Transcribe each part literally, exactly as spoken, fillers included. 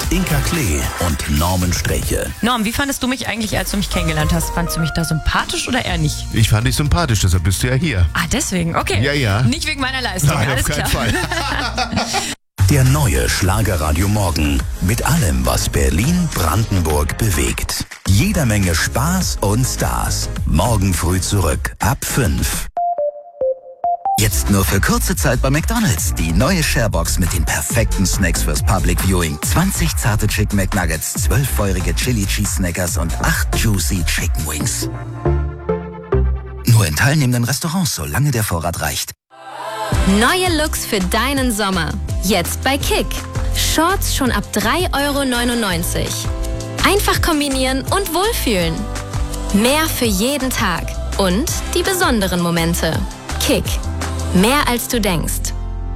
Inka Klee und Norman Sträche. Norm, wie fandest du mich eigentlich, als du mich kennengelernt hast? Fandest du mich da sympathisch oder eher nicht? Ich fand dich sympathisch, deshalb bist du ja hier. Ah, deswegen, okay. Ja, ja. Nicht wegen meiner Leistung, Nein, alles auf keinen klar. Fall. Der neue Schlagerradio Morgen mit allem, was Berlin, Brandenburg bewegt. Jeder Menge Spaß und Stars. Morgen früh zurück ab fünf. Jetzt nur für kurze Zeit bei McDonald's. Die neue Sharebox mit den perfekten Snacks fürs Public Viewing. zwanzig zarte Chicken McNuggets, zwölf feurige Chili Cheese Snackers und acht Juicy Chicken Wings. Nur in teilnehmenden Restaurants, solange der Vorrat reicht. Neue Looks für deinen Sommer. Jetzt bei Kick. Shorts schon ab drei Euro neunundneunzig. Einfach kombinieren und wohlfühlen. Mehr für jeden Tag. Und die besonderen Momente. Kick. Mehr als du denkst.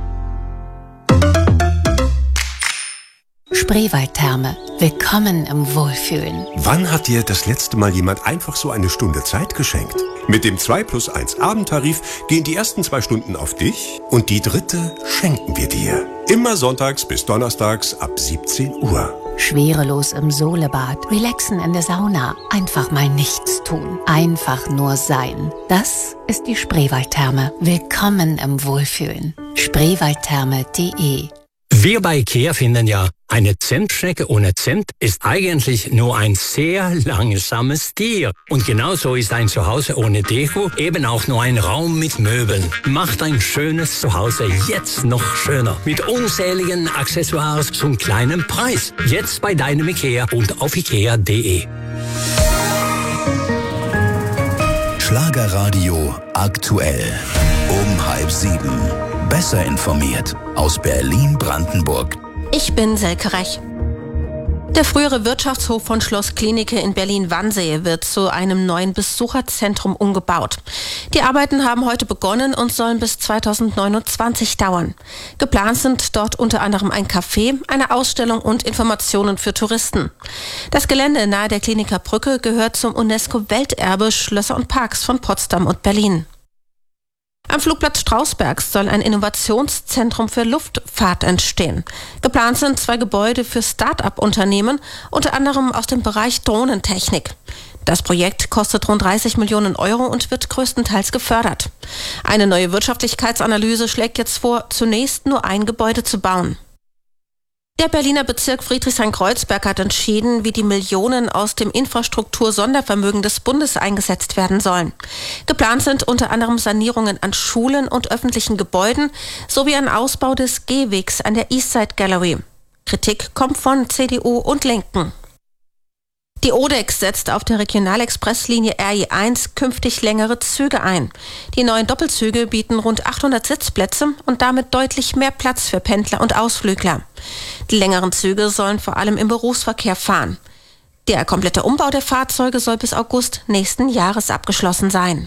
Spreewaldtherme. Willkommen im Wohlfühlen. Wann hat dir das letzte Mal jemand einfach so eine Stunde Zeit geschenkt? Mit dem zwei plus eins Abendtarif gehen die ersten zwei Stunden auf dich und die dritte schenken wir dir. Immer sonntags bis donnerstags ab siebzehn Uhr. Schwerelos im Solebad, relaxen in der Sauna, einfach mal nichts tun, einfach nur sein. Das ist die Spreewaldtherme. Willkommen im Wohlfühlen. Spreewaldtherme punkt de. Wir bei IKEA finden ja, eine Zentschnecke ohne Zimt ist eigentlich nur ein sehr langsames Tier. Und genauso ist ein Zuhause ohne Deko eben auch nur ein Raum mit Möbeln. Macht ein schönes Zuhause jetzt noch schöner. Mit unzähligen Accessoires zum kleinen Preis. Jetzt bei deinem IKEA und auf ikea punkt de. Schlagerradio aktuell. Um halb sieben. Besser informiert aus Berlin-Brandenburg. Ich bin Selke Rech. Der frühere Wirtschaftshof von Schloss Klinike in Berlin-Wannsee wird zu einem neuen Besucherzentrum umgebaut. Die Arbeiten haben heute begonnen und sollen bis zweitausendneunundzwanzig dauern. Geplant sind dort unter anderem ein Café, eine Ausstellung und Informationen für Touristen. Das Gelände nahe der Kliniker Brücke gehört zum UNESCO-Welterbe Schlösser und Parks von Potsdam und Berlin. Am Flugplatz Strausberg soll ein Innovationszentrum für Luftfahrt entstehen. Geplant sind zwei Gebäude für Start-up-Unternehmen, unter anderem aus dem Bereich Drohnentechnik. Das Projekt kostet rund dreißig Millionen Euro und wird größtenteils gefördert. Eine neue Wirtschaftlichkeitsanalyse schlägt jetzt vor, zunächst nur ein Gebäude zu bauen. Der Berliner Bezirk Friedrichshain-Kreuzberg hat entschieden, wie die Millionen aus dem Infrastruktur-Sondervermögen des Bundes eingesetzt werden sollen. Geplant sind unter anderem Sanierungen an Schulen und öffentlichen Gebäuden sowie ein Ausbau des Gehwegs an der Eastside Gallery. Kritik kommt von C D U und Linken. Die Odex setzt auf der Regionalexpresslinie R E eins künftig längere Züge ein. Die neuen Doppelzüge bieten rund achthundert Sitzplätze und damit deutlich mehr Platz für Pendler und Ausflügler. Die längeren Züge sollen vor allem im Berufsverkehr fahren. Der komplette Umbau der Fahrzeuge soll bis August nächsten Jahres abgeschlossen sein.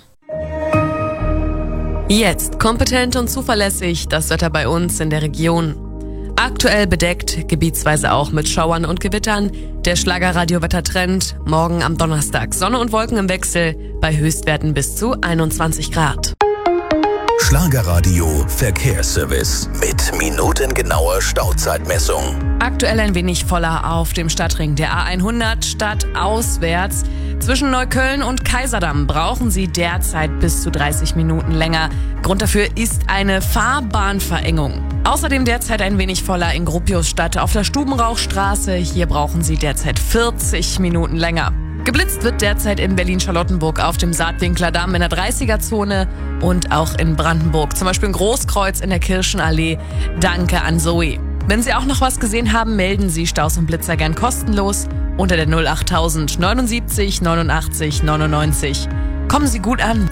Jetzt kompetent und zuverlässig das Wetter bei uns in der Region. Aktuell bedeckt, gebietsweise auch mit Schauern und Gewittern. Der Schlagerradio-Wettertrend morgen am Donnerstag. Sonne und Wolken im Wechsel bei Höchstwerten bis zu einundzwanzig Grad. Schlagerradio Verkehrsservice mit minutengenauer Stauzeitmessung. Aktuell ein wenig voller auf dem Stadtring der A hundert stadtauswärts. Zwischen Neukölln und Kaiserdamm brauchen Sie derzeit bis zu dreißig Minuten länger. Grund dafür ist eine Fahrbahnverengung. Außerdem derzeit ein wenig voller in Gropiusstadt auf der Stubenrauchstraße. Hier brauchen Sie derzeit vierzig Minuten länger. Geblitzt wird derzeit in Berlin-Charlottenburg auf dem Saatwinkler Damm in der dreißiger-Zone und auch in Brandenburg, zum Beispiel in Großkreuz in der Kirchenallee. Danke an Zoe. Wenn Sie auch noch was gesehen haben, melden Sie Staus und Blitzer gern kostenlos unter der null acht null null neunundsiebzig neunundachtzig neunundneunzig. Kommen Sie gut an.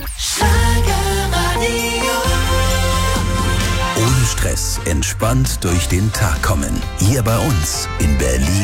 Ohne Stress, entspannt durch den Tag kommen. Hier bei uns in Berlin.